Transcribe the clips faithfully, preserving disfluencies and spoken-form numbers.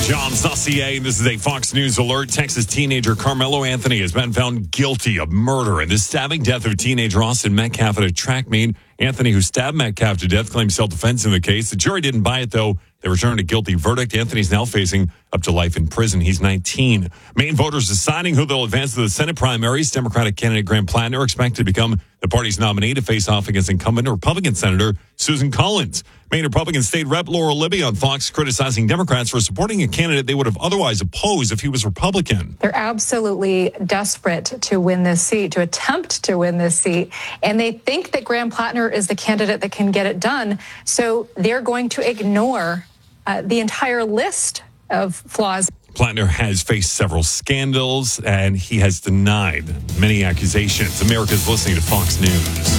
John Saucier. This is a Fox News alert. Texas teenager Carmelo Anthony has been found guilty of murder in the stabbing death of teenager Austin Metcalf at a track meet. Anthony, who stabbed Metcalf to death, claims self-defense in the case. The jury didn't buy it, though. They returned a guilty verdict. Anthony's now facing up to life in prison. He's nineteen. Maine voters deciding who they'll advance to the Senate primaries. Democratic candidate Graham Plattner expected to become the party's nominee to face off against incumbent Republican Senator Susan Collins. Maine Republican State Rep Laura Libby on Fox criticizing Democrats for supporting a candidate they would have otherwise opposed if he was Republican. They're absolutely desperate to win this seat, to attempt to win this seat, and they think that Graham Plattner is the candidate that can get it done. So they're going to ignore uh, the entire list of flaws. Plattner has faced several scandals, and he has denied many accusations. America's listening to Fox News.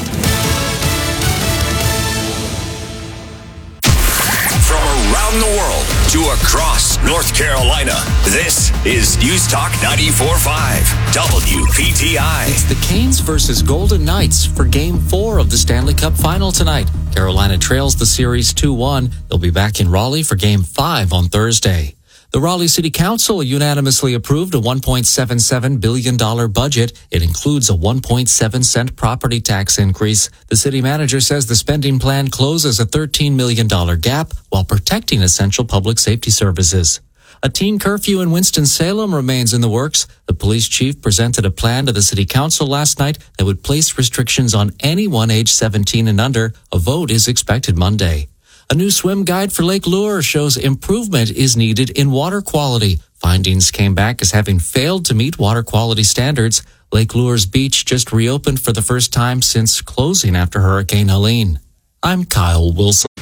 From around the world to across North Carolina, this is News Talk ninety-four point five W P T I. It's the Canes versus Golden Knights for Game four of the Stanley Cup Final tonight. Carolina trails the series two one. They'll be back in Raleigh for Game five on Thursday. The Raleigh City Council unanimously approved a one point seven seven billion dollars budget. It includes a one point seven cent property tax increase. The city manager says the spending plan closes a thirteen million dollars gap while protecting essential public safety services. A teen curfew in Winston-Salem remains in the works. The police chief presented a plan to the city council last night that would place restrictions on anyone age seventeen and under. A vote is expected Monday. A new swim guide for Lake Lure shows improvement is needed in water quality. Findings came back as having failed to meet water quality standards. Lake Lure's beach just reopened for the first time since closing after Hurricane Helene. I'm Kyle Wilson.